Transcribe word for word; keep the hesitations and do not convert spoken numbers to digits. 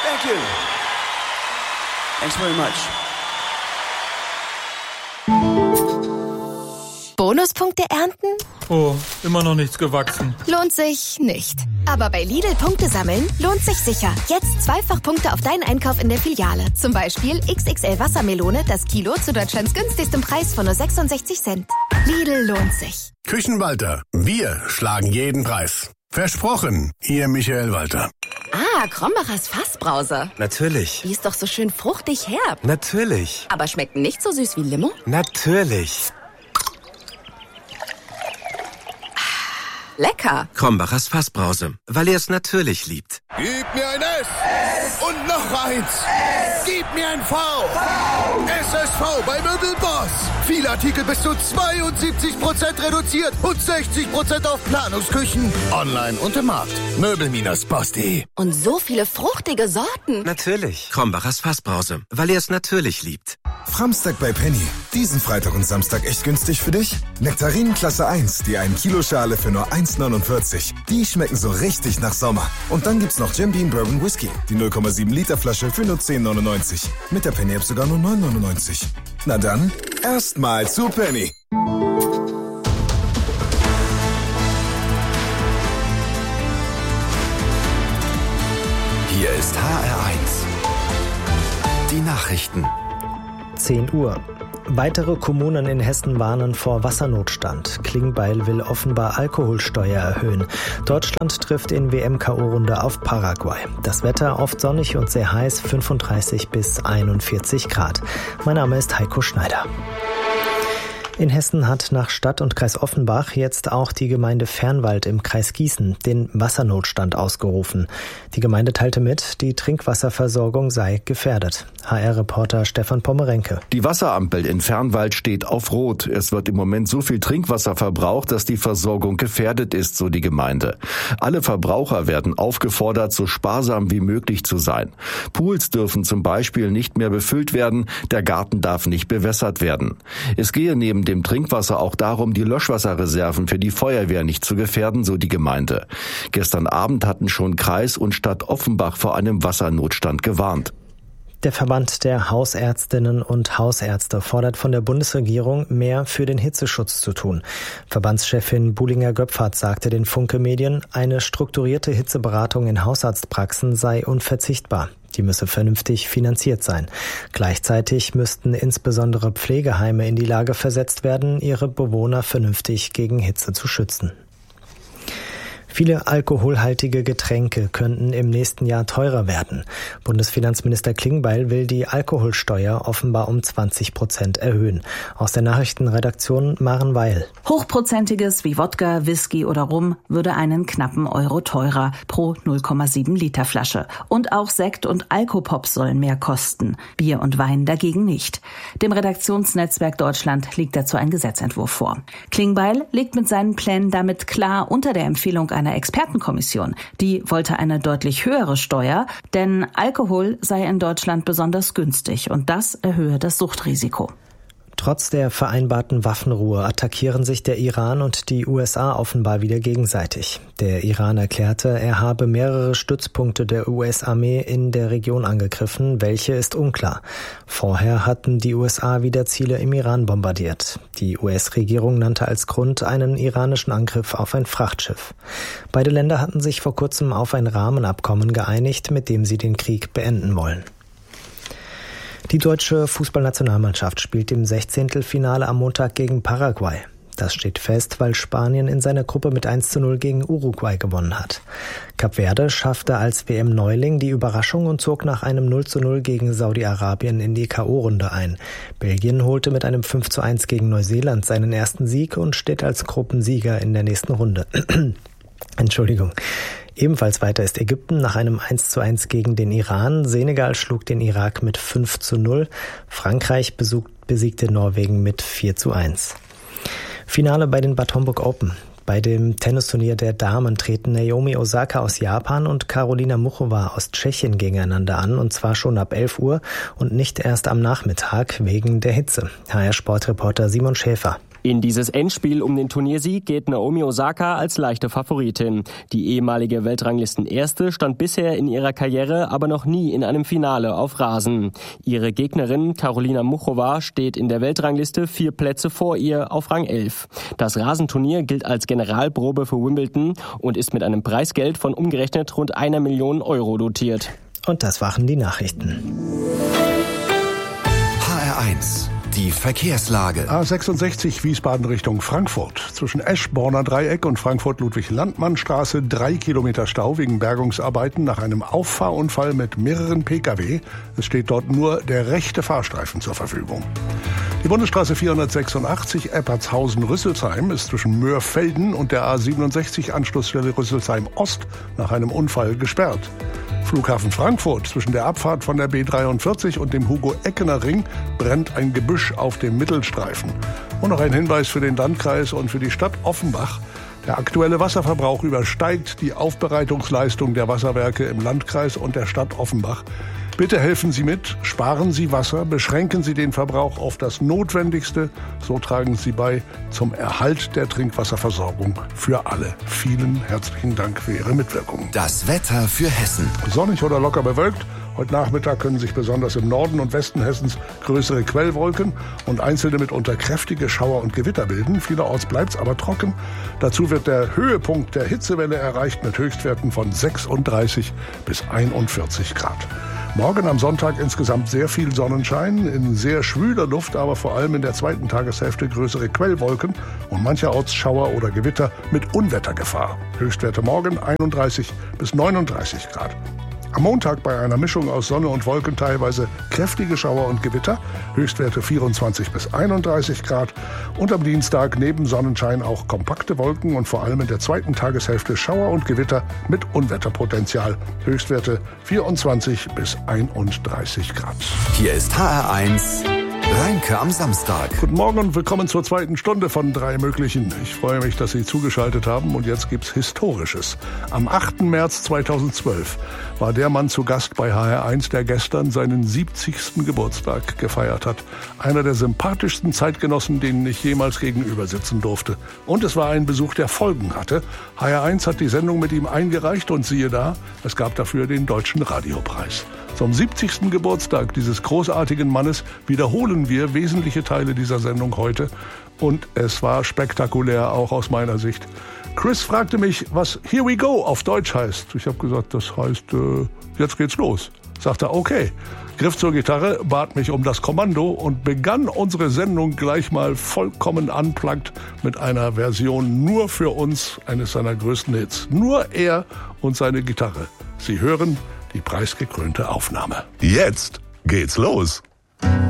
Thank you. Thanks very much. Bonuspunkte ernten? Oh, immer noch nichts gewachsen. Lohnt sich nicht. Aber bei Lidl Punkte sammeln lohnt sich sicher. Jetzt zweifach Punkte auf deinen Einkauf in der Filiale. Zum Beispiel X X L Wassermelone, das Kilo zu Deutschlands günstigstem Preis von nur sechsundsechzig Cent. Lidl lohnt sich. Küchenwalter. Wir schlagen jeden Preis. Versprochen, Ihr Michael Walter. Ah, Krombachers Fassbrause. Natürlich. Die ist doch so schön fruchtig herb. Natürlich. Aber schmeckt nicht so süß wie Limo? Natürlich. Lecker. Krombachers Fassbrause, weil er es natürlich liebt. Gib mir ein S. S. Und noch eins. S. Gib mir ein V. V. S S V bei Möbelboss. Viele Artikel bis zu zweiundsiebzig Prozent reduziert und sechzig Prozent auf Planungsküchen. Online und im Markt. Möbel Boss punkt de. Und so viele fruchtige Sorten. Natürlich. Krombachers Fassbrause, weil er es natürlich liebt. Framstag bei Penny. Diesen Freitag und Samstag echt günstig für dich? Nektarinen Klasse eins, die ein Kilo Schale für nur eins neunundvierzig. Die schmecken so richtig nach Sommer. Und dann gibt's noch Jim Beam Bourbon Whisky. Die null Komma sieben Liter Flasche für nur zehn neunundneunzig. Mit der Penny App sogar nur neun neunundneunzig. Na dann, erstmal zu Penny. Hier ist H R eins. Die Nachrichten. zehn Uhr. Weitere Kommunen in Hessen warnen vor Wassernotstand. Klingbeil will offenbar Alkoholsteuer erhöhen. Deutschland trifft in W M-K O-Runde auf Paraguay. Das Wetter oft sonnig und sehr heiß, fünfunddreißig bis einundvierzig Grad. Mein Name ist Heiko Schneider. In Hessen hat nach Stadt und Kreis Offenbach jetzt auch die Gemeinde Fernwald im Kreis Gießen den Wassernotstand ausgerufen. Die Gemeinde teilte mit, die Trinkwasserversorgung sei gefährdet. H R-Reporter Stefan Pommerenke. Die Wasserampel in Fernwald steht auf Rot. Es wird im Moment so viel Trinkwasser verbraucht, dass die Versorgung gefährdet ist, so die Gemeinde. Alle Verbraucher werden aufgefordert, so sparsam wie möglich zu sein. Pools dürfen zum Beispiel nicht mehr befüllt werden, der Garten darf nicht bewässert werden. Es gehe neben dem Trinkwasser auch darum, die Löschwasserreserven für die Feuerwehr nicht zu gefährden, so die Gemeinde. Gestern Abend hatten schon Kreis und Stadt Offenbach vor einem Wassernotstand gewarnt. Der Verband der Hausärztinnen und Hausärzte fordert von der Bundesregierung, mehr für den Hitzeschutz zu tun. Verbandschefin Buhlinger-Göpfert sagte den Funke-Medien, eine strukturierte Hitzeberatung in Hausarztpraxen sei unverzichtbar. Die müsse vernünftig finanziert sein. Gleichzeitig müssten insbesondere Pflegeheime in die Lage versetzt werden, ihre Bewohner vernünftig gegen Hitze zu schützen. Viele alkoholhaltige Getränke könnten im nächsten Jahr teurer werden. Bundesfinanzminister Klingbeil will die Alkoholsteuer offenbar um zwanzig Prozent erhöhen. Aus der Nachrichtenredaktion Maren Weil. Hochprozentiges wie Wodka, Whisky oder Rum würde einen knappen Euro teurer pro null Komma sieben Liter Flasche. Und auch Sekt und Alkopop sollen mehr kosten. Bier und Wein dagegen nicht. Dem Redaktionsnetzwerk Deutschland liegt dazu ein Gesetzentwurf vor. Klingbeil liegt mit seinen Plänen damit klar unter der Empfehlung einer Expertenkommission. Die wollte eine deutlich höhere Steuer, denn Alkohol sei in Deutschland besonders günstig und das erhöhe das Suchtrisiko. Trotz der vereinbarten Waffenruhe attackieren sich der Iran und die U S A offenbar wieder gegenseitig. Der Iran erklärte, er habe mehrere Stützpunkte der U S-Armee in der Region angegriffen. Welche ist unklar. Vorher hatten die U S A wieder Ziele im Iran bombardiert. Die U S-Regierung nannte als Grund einen iranischen Angriff auf ein Frachtschiff. Beide Länder hatten sich vor kurzem auf ein Rahmenabkommen geeinigt, mit dem sie den Krieg beenden wollen. Die deutsche Fußballnationalmannschaft spielt im Sechzehntelfinale am Montag gegen Paraguay. Das steht fest, weil Spanien in seiner Gruppe mit eins zu null gegen Uruguay gewonnen hat. Kap Verde schaffte als W M-Neuling die Überraschung und zog nach einem null zu null gegen Saudi-Arabien in die K O-Runde ein. Belgien holte mit einem fünf zu eins gegen Neuseeland seinen ersten Sieg und steht als Gruppensieger in der nächsten Runde. Entschuldigung. Ebenfalls weiter ist Ägypten nach einem eins zu eins gegen den Iran. Senegal schlug den Irak mit fünf zu null. Frankreich besiegte Norwegen mit vier zu eins. Finale bei den Bad Homburg Open. Bei dem Tennisturnier der Damen treten Naomi Osaka aus Japan und Karolina Muchova aus Tschechien gegeneinander an, und zwar schon ab elf Uhr und nicht erst am Nachmittag wegen der Hitze. H R-Sportreporter Simon Schäfer. In dieses Endspiel um den Turniersieg geht Naomi Osaka als leichte Favoritin. Die ehemalige Weltranglistenerste stand bisher in ihrer Karriere aber noch nie in einem Finale auf Rasen. Ihre Gegnerin Karolina Muchova steht in der Weltrangliste vier Plätze vor ihr auf Rang elf. Das Rasenturnier gilt als Generalprobe für Wimbledon und ist mit einem Preisgeld von umgerechnet rund einer Million Euro dotiert. Und das waren die Nachrichten. H R eins. Die Verkehrslage. A sechsundsechzig Wiesbaden Richtung Frankfurt. Zwischen Eschborner Dreieck und Frankfurt-Ludwig-Landmann-Straße drei Kilometer Stau wegen Bergungsarbeiten nach einem Auffahrunfall mit mehreren Pkw. Es steht dort nur der rechte Fahrstreifen zur Verfügung. Die Bundesstraße vierhundertsechsundachtzig Eppertshausen-Rüsselsheim ist zwischen Möhrfelden und der A siebenundsechzig Anschlussstelle Rüsselsheim Ost nach einem Unfall gesperrt. Flughafen Frankfurt. Zwischen der Abfahrt von der B dreiundvierzig und dem Hugo-Eckener-Ring brennt ein Gebüsch auf dem Mittelstreifen. Und noch ein Hinweis für den Landkreis und für die Stadt Offenbach. Der aktuelle Wasserverbrauch übersteigt die Aufbereitungsleistung der Wasserwerke im Landkreis und der Stadt Offenbach. Bitte helfen Sie mit, sparen Sie Wasser, beschränken Sie den Verbrauch auf das Notwendigste. So tragen Sie bei zum Erhalt der Trinkwasserversorgung für alle. Vielen herzlichen Dank für Ihre Mitwirkung. Das Wetter für Hessen. Sonnig oder locker bewölkt. Heute Nachmittag können sich besonders im Norden und Westen Hessens größere Quellwolken und einzelne mitunter kräftige Schauer und Gewitter bilden. Vielerorts bleibt es aber trocken. Dazu wird der Höhepunkt der Hitzewelle erreicht mit Höchstwerten von sechsunddreißig bis einundvierzig Grad. Morgen am Sonntag insgesamt sehr viel Sonnenschein, in sehr schwüler Luft, aber vor allem in der zweiten Tageshälfte größere Quellwolken und mancherorts Schauer oder Gewitter mit Unwettergefahr. Höchstwerte morgen einunddreißig bis neununddreißig Grad. Am Montag bei einer Mischung aus Sonne und Wolken teilweise kräftige Schauer und Gewitter, Höchstwerte vierundzwanzig bis einunddreißig Grad. Und am Dienstag neben Sonnenschein auch kompakte Wolken und vor allem in der zweiten Tageshälfte Schauer und Gewitter mit Unwetterpotenzial, Höchstwerte vierundzwanzig bis einunddreißig Grad. Hier ist H R eins. Reinke am Samstag. Guten Morgen und willkommen zur zweiten Stunde von drei möglichen. Ich freue mich, dass Sie zugeschaltet haben und jetzt gibt's Historisches. Am achten März zweitausendzwölf war der Mann zu Gast bei H R eins, der gestern seinen siebzigsten Geburtstag gefeiert hat. Einer der sympathischsten Zeitgenossen, denen ich jemals gegenüber sitzen durfte. Und es war ein Besuch, der Folgen hatte. H R eins hat die Sendung mit ihm eingereicht und siehe da, es gab dafür den Deutschen Radiopreis. Zum siebzigsten Geburtstag dieses großartigen Mannes wiederholen wir wesentliche Teile dieser Sendung heute. Und es war spektakulär, auch aus meiner Sicht. Chris fragte mich, was Here We Go auf Deutsch heißt. Ich habe gesagt, das heißt, äh, jetzt geht's los. Sagte er, okay. Griff zur Gitarre, bat mich um das Kommando und begann unsere Sendung gleich mal vollkommen unplugged mit einer Version nur für uns eines seiner größten Hits. Nur er und seine Gitarre. Sie hören die preisgekrönte Aufnahme. Jetzt geht's los.